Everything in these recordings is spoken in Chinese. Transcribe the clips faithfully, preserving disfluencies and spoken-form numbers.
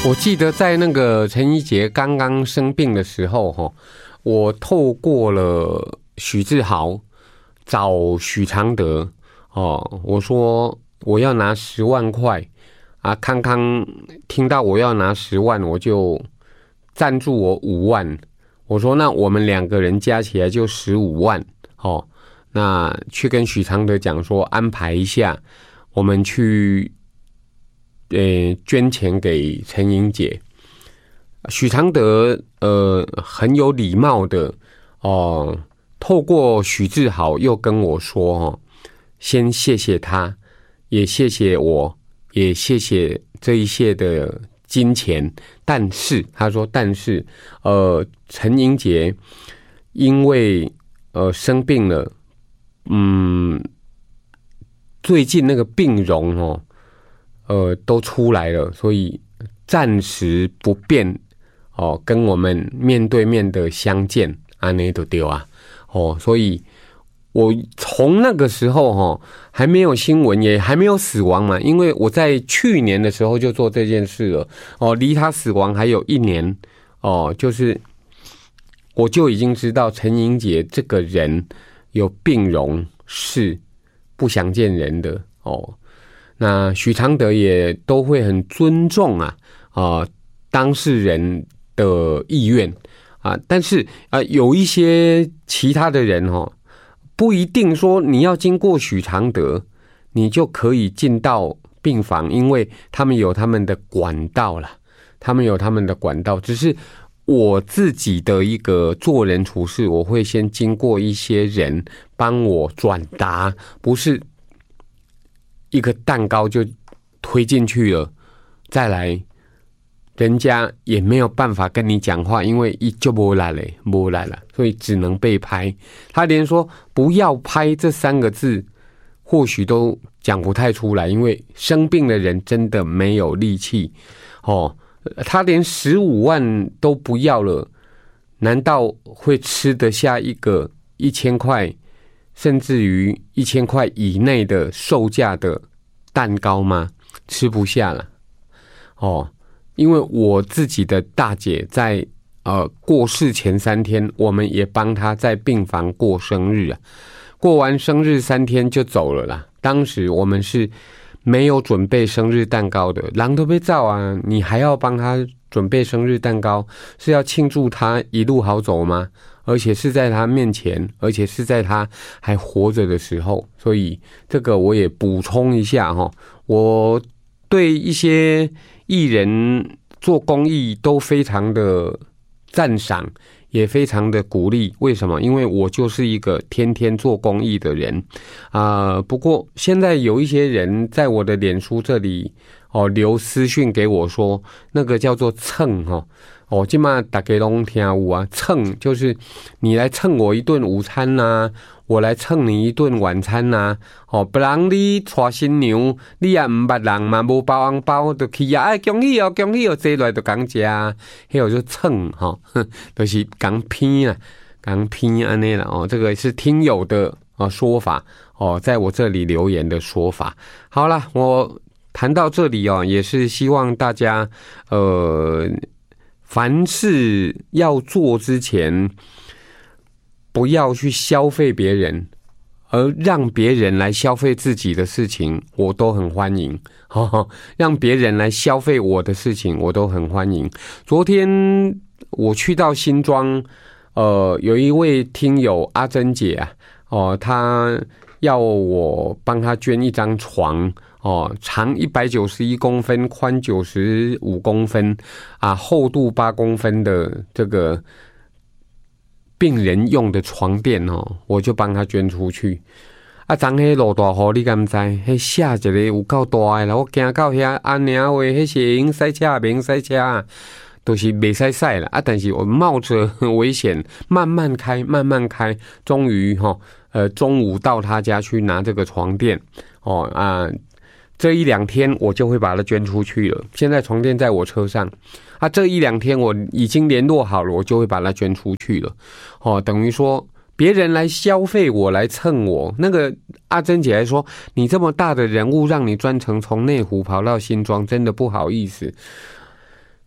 我记得在那个陈怡杰刚刚生病的时候，我透过了许志豪找许常德，我说我要拿十万块啊，康康听到我要拿十万，我就赞助我五万。我说那我们两个人加起来就十五万，那去跟许常德讲说安排一下，我们去呃捐钱给陈英姐。许常德呃很有礼貌的哦、呃，透过许志豪又跟我说哦，先谢谢他，也谢谢我，也谢谢这一切的金钱，但是他说，但是呃陈英杰因为呃生病了，嗯，最近那个病容哦，呃都出来了，所以暂时不便。哦，跟我们面对面的相见，安内都丢啊！哦，所以我从那个时候哦，还没有新闻，也还没有死亡嘛，因为我在去年的时候就做这件事了。哦，离他死亡还有一年哦，就是我就已经知道陈英杰这个人有病容是不想见人的哦。那许常德也都会很尊重啊啊、呃、当事人的意愿啊，但是啊、呃，有一些其他的人哦，不一定说你要经过许常德，你就可以进到病房，因为他们有他们的管道啦，他们有他们的管道。只是我自己的一个做人处事，我会先经过一些人帮我转达，不是一个蛋糕就推进去了，再来。人家也没有办法跟你讲话，因为一就没来了，没来了，所以只能被拍。他连说不要拍这三个字，或许都讲不太出来，因为生病的人真的没有力气哦。他连十五万都不要了，难道会吃得下一个一千块，甚至于一千块以内的售价的蛋糕吗？吃不下了，哦。因为我自己的大姐在呃过世前三天，我们也帮她在病房过生日啊。过完生日三天就走了啦。当时我们是没有准备生日蛋糕的，人都被照啊，你还要帮她准备生日蛋糕，是要庆祝她一路好走吗？而且是在她面前，而且是在她还活着的时候，所以这个我也补充一下哈，我对一些艺人做公益都非常的赞赏，也非常的鼓励。为什么？因为我就是一个天天做公益的人啊、呃。不过现在有一些人在我的脸书这里哦留私讯给我说，那个叫做蹭哈哦，今嘛大家都听有啊，蹭就是你来蹭我一顿午餐呐、啊。我来蹭你一顿晚餐呐、啊，哦，不然你娶新娘，你也唔捌人嘛，无包红包就去啊，哎，恭喜哦，恭喜哦，坐来就讲食，迄个就蹭哈，就是讲偏啦，讲偏安尼啦哦，这个是听友的哦说法哦，在我这里留言的说法。好啦，我谈到这里哦，也是希望大家呃，凡事要做之前。不要去消费别人，而让别人来消费自己的事情，我都很欢迎。呵呵，让别人来消费我的事情，我都很欢迎。昨天我去到新庄，呃，有一位听友阿珍姐啊，哦、呃，她要我帮她捐一张床，哦、呃，长一百九十一公分，宽九十五公分，啊，厚度八公分的这个。病人用的床垫哦，我就帮他捐出去。啊，昨迄落大雨，你敢知？迄下一个有够大的啦！我行到遐安尼话，迄是用塞车，袂用塞车，都是袂使塞啦。啊，但是我冒着危险，慢慢开，慢慢开，终于哈、哦，呃，中午到他家去拿这个床垫哦啊。这一两天我就会把它捐出去了。现在床垫在我车上，啊，这一两天我已经联络好了，我就会把它捐出去了。哦，等于说别人来消费我，来蹭我。那个阿珍姐还说，你这么大的人物，让你专程从内湖跑到新庄，真的不好意思。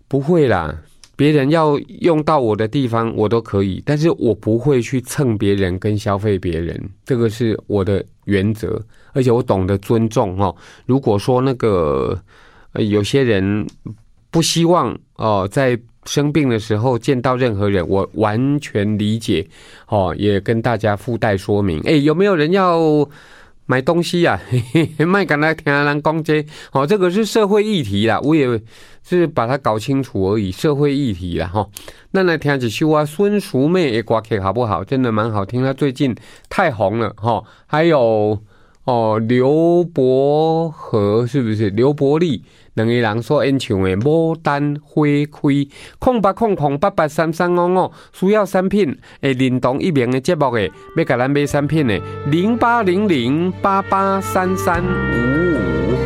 不会啦，别人要用到我的地方我都可以，但是我不会去蹭别人跟消费别人，这个是我的原则，而且我懂得尊重哦。如果说那个、呃、有些人不希望哦、呃、在生病的时候见到任何人，我完全理解哦，也跟大家附带说明。哎，有没有人要买东西啊？卖敢来听人讲这哦，这个是社会议题啦，我也是把它搞清楚而已，社会议题啦哈。那来听几首啊，孙淑妹的歌曲好不好？真的蛮好听，她最近太红了哈。还有哦，刘伯和是不是？刘伯利两个人所演唱的《牡丹花开》，空八空空八八三三五五，需要产品会联动一名的节目的，要甲咱买产品的零八零零八八三三五。